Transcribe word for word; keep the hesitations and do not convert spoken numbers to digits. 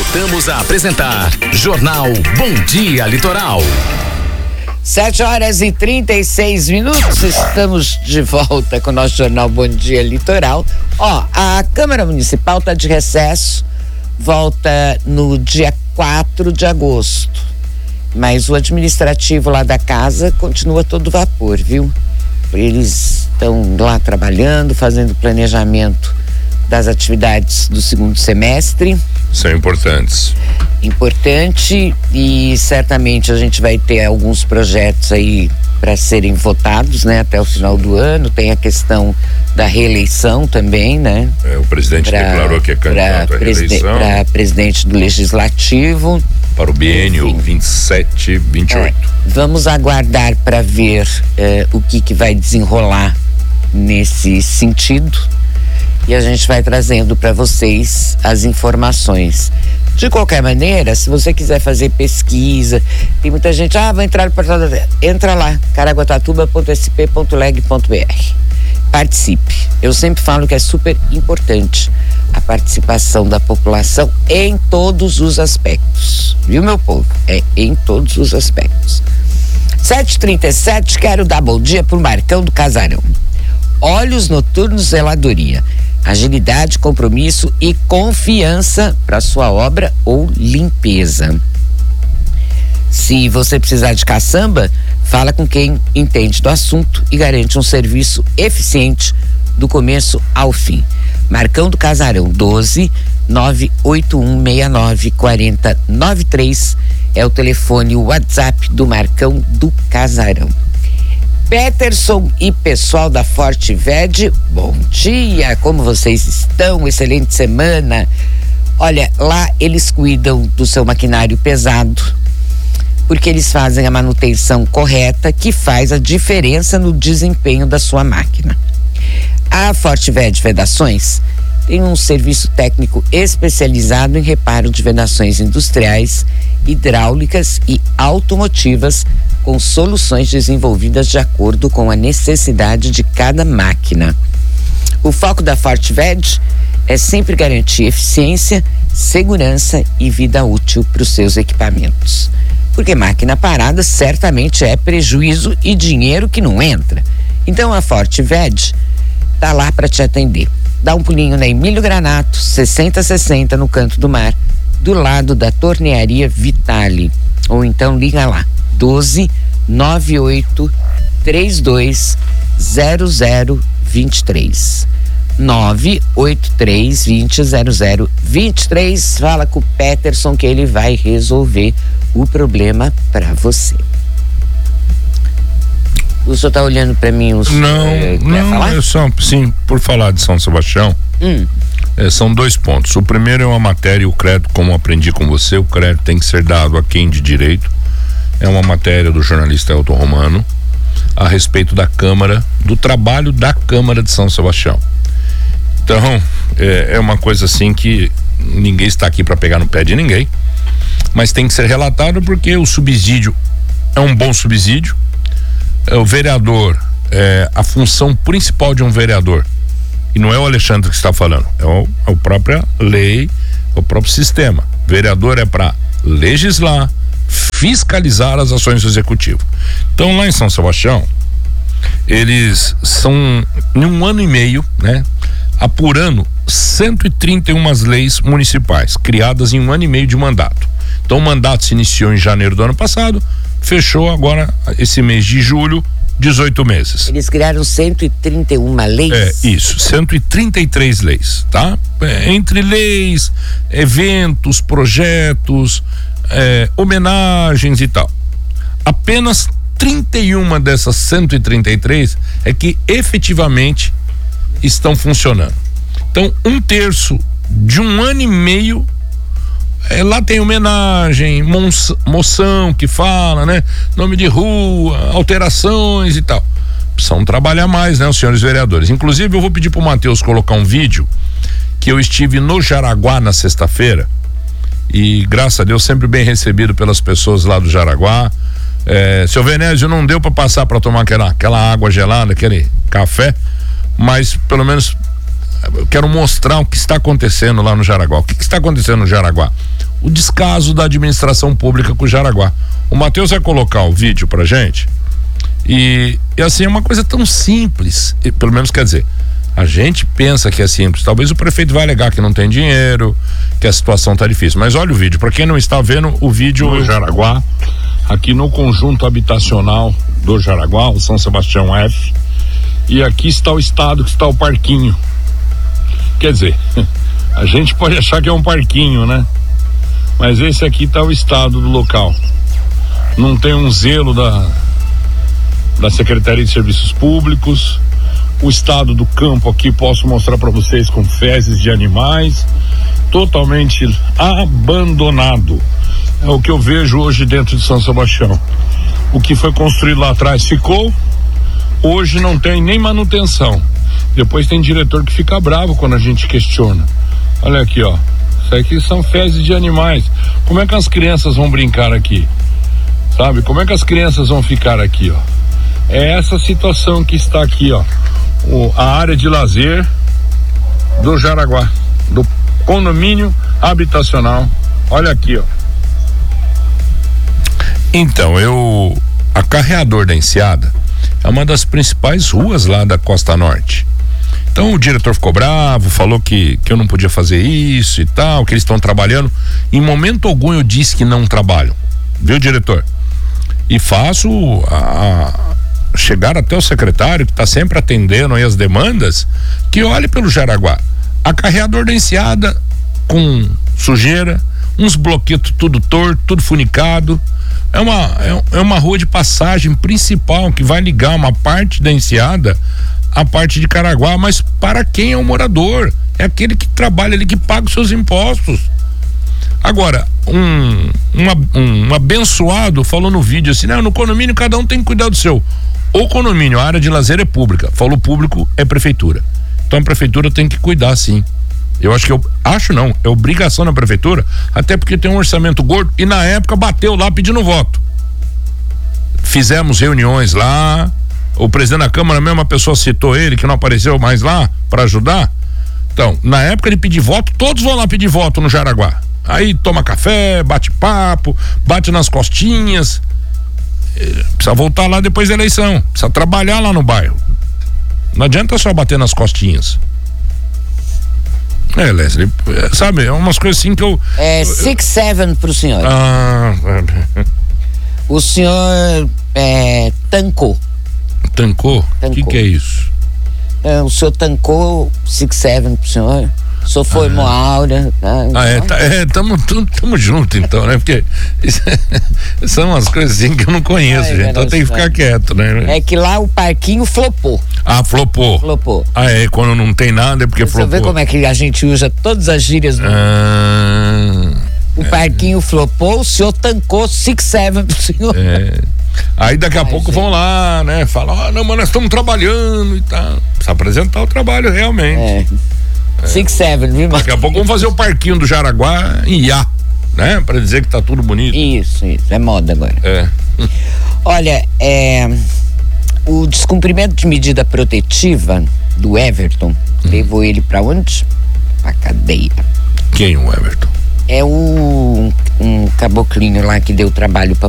Voltamos a apresentar Jornal Bom Dia Litoral. Sete horas e trinta e seis minutos, estamos de volta com o nosso Jornal Bom Dia Litoral. Ó, a Câmara Municipal está de recesso, volta no dia quatro de agosto. Mas o administrativo lá da casa continua todo vapor, viu? Eles estão lá trabalhando, fazendo planejamento das atividades do segundo semestre. São importantes. Importante, e certamente a gente vai ter alguns projetos aí para serem votados, né, até o final do ano. Tem a questão da reeleição também, né? É, o presidente pra, declarou que é candidato à reeleição. Para presidente do Legislativo. Para o biênio Enfim. vinte e sete, vinte e oito. É, vamos aguardar para ver eh, o que, que vai desenrolar nesse sentido. E a gente vai trazendo para vocês as informações. De qualquer maneira, se você quiser fazer pesquisa, tem muita gente, ah, vou entrar no portal da... Entra lá, caraguatatuba ponto s p ponto leg ponto b r. Participe. Eu sempre falo que é super importante a participação da população em todos os aspectos. Viu, meu povo? É em todos os aspectos. sete e trinta e sete, quero dar bom dia pro Marcão do Casarão. Olhos Noturnos Zeladoria. Agilidade, compromisso e confiança para sua obra ou limpeza. Se você precisar de caçamba, fala com quem entende do assunto e garante um serviço eficiente do começo ao fim. Marcão do Casarão, doze, nove oito um seis nove quatro zero nove três é o telefone, o WhatsApp do Marcão do Casarão. Peterson e pessoal da Fortived, bom dia, como vocês estão? Excelente semana. Olha, lá eles cuidam do seu maquinário pesado, porque eles fazem a manutenção correta que faz a diferença no desempenho da sua máquina. A Fortived Vedações tem um serviço técnico especializado em reparo de vedações industriais, hidráulicas e automotivas, com soluções desenvolvidas de acordo com a necessidade de cada máquina. O foco da Fortived é sempre garantir eficiência, segurança e vida útil para os seus equipamentos. Porque máquina parada certamente é prejuízo e dinheiro que não entra. Então a Fortived está lá para te atender. Dá um pulinho na Emílio Granato, sessenta sessenta, no Canto do Mar, do lado da Tornearia Vitale. Ou então liga lá, doze, nove oito três dois zero zero dois três. nove oito três dois zero zero zero dois três. Fala com o Peterson que ele vai resolver o problema para você. O senhor tá olhando para mim? O senhor, não, é, não, falar? eu só, sim, por falar de São Sebastião, Hum. é, são dois pontos. O primeiro é uma matéria, o crédito, como aprendi com você, o crédito tem que ser dado a quem de direito. É uma matéria do jornalista Elton Romano a respeito da Câmara, do trabalho da Câmara de São Sebastião. Então, é, é uma coisa assim que ninguém está aqui para pegar no pé de ninguém, mas tem que ser relatado porque o subsídio é um bom subsídio. É, o vereador, é, a função principal de um vereador, e não é o Alexandre que está falando, é o, a própria lei, o próprio sistema. Vereador é para legislar, fiscalizar as ações do executivo. Então, lá em São Sebastião, eles são, em um ano e meio, né, apurando cento e trinta e uma leis municipais, criadas em um ano e meio de mandato. Então, o mandato se iniciou em janeiro do ano passado, fechou agora, esse mês de julho, dezoito meses. Eles criaram cento e trinta e uma leis? É, isso, cento e trinta e três leis, tá? É, entre leis, eventos, projetos, é, homenagens e tal. Apenas trinta e uma dessas cento e trinta e três é que efetivamente estão funcionando. Então, um terço de um ano e meio, é, lá tem homenagem, moção que fala, né? Nome de rua, alterações e tal. Precisam trabalhar mais, né, os senhores vereadores. Inclusive, eu vou pedir pro Matheus colocar um vídeo que eu estive no Jaraguá na sexta-feira e, graças a Deus, sempre bem recebido pelas pessoas lá do Jaraguá. É, seu Venésio, não deu para passar para tomar aquela, aquela água gelada, aquele café, mas pelo menos eu quero mostrar o que está acontecendo lá no Jaraguá. O que, que está acontecendo no Jaraguá? O descaso da administração pública com o Jaraguá. O Matheus vai colocar o vídeo pra gente e, e assim, é uma coisa tão simples, e, pelo menos quer dizer, a gente pensa que é simples. Talvez o prefeito vai alegar que não tem dinheiro, que a situação tá difícil, mas olha o vídeo, para quem não está vendo o vídeo no Jaraguá, aqui no conjunto habitacional do Jaraguá, o São Sebastião F, e aqui está o estado que está o parquinho. Quer dizer, a gente pode achar que é um parquinho, né? Mas esse aqui está o estado do local. Não tem um zelo da da Secretaria de Serviços Públicos. O estado do campo aqui posso mostrar para vocês com fezes de animais, totalmente abandonado. É o que eu vejo hoje dentro de São Sebastião. O que foi construído lá atrás ficou, hoje não tem nem manutenção. Depois tem diretor que fica bravo quando a gente questiona. Olha aqui, ó. Isso aqui são fezes de animais. Como é que as crianças vão brincar aqui? Sabe? Como é que as crianças vão ficar aqui, ó? É essa situação que está aqui, ó. O, a área de lazer do Jaraguá, do condomínio habitacional. Olha aqui, ó. Então, eu... A Carreador da Enseada é uma das principais ruas lá da Costa Norte. Então o diretor ficou bravo, falou que, que eu não podia fazer isso e tal, que eles estão trabalhando. Em momento algum eu disse que não trabalham, viu, diretor? E faço a, a chegar até o secretário, que está sempre atendendo aí as demandas, que olhe pelo Jaraguá. A Carreador da Enseada com sujeira, uns bloquetos tudo torto, tudo funicado. É uma, é, é uma rua de passagem principal que vai ligar uma parte da Enseada à parte de Caraguá, mas para quem é o morador? É aquele que trabalha ali, que paga os seus impostos. Agora, um, um, um abençoado falou no vídeo assim, não, no condomínio cada um tem que cuidar do seu. O condomínio, a área de lazer é pública, falou público é prefeitura. Então a prefeitura tem que cuidar, sim. Eu acho que eu acho não, é obrigação da prefeitura, até porque tem um orçamento gordo e na época bateu lá pedindo voto. Fizemos reuniões lá, o presidente da Câmara mesmo, a pessoa citou ele que não apareceu mais lá para ajudar. Então, na época de pedir voto, todos vão lá pedir voto no Jaraguá. Aí toma café, bate papo, bate nas costinhas. Precisa voltar lá depois da eleição, precisa trabalhar lá no bairro. Não adianta só bater nas costinhas. É, Leslie, sabe, é umas coisas assim que eu... É six seven pro senhor. Ah... O senhor é, tancou. Tancou? O que que é isso? É, o senhor tancou six seven pro senhor. O senhor foi ah. Moaura. Tá? Ah, é, tá, é, tamo, tamo, tamo junto então, né? Porque isso, são umas coisas assim que eu não conheço, Ai, gente, então tem que ficar quieto, né? É que lá o parquinho flopou. Ah, flopou. Flopou. Ah, é, quando não tem nada é porque Você flopou. Você vê como é que a gente usa todas as gírias no... Ah, o é. parquinho flopou, o senhor tancou six seven pro senhor. É. Aí daqui a Ai, pouco gente. vão lá, né? Falam, ah, não, mas nós estamos trabalhando e tal. Precisa apresentar o trabalho realmente. É. É. six seven, viu? Daqui a pouco vamos fazer o parquinho do Jaraguá em Iá, né? Pra dizer que tá tudo bonito. Isso, isso. É moda agora. É. Olha, é... o descumprimento de medida protetiva do Everton hum. levou ele pra onde? Pra cadeia. Quem o Everton? É o um caboclinho lá que deu trabalho pra